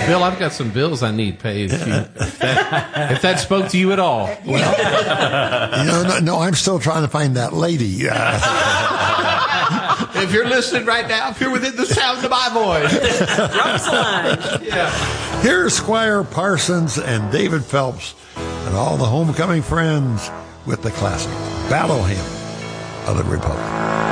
Bill, I've got some bills I need paid. If that spoke to you at all. Well, no, I'm still trying to find that lady. If you're listening right now, if you're within the sound of my voice, drop us a line. Yeah. Here's Squire Parsons and David Phelps and all the homecoming friends with the classic Battle Hymn of the Republic.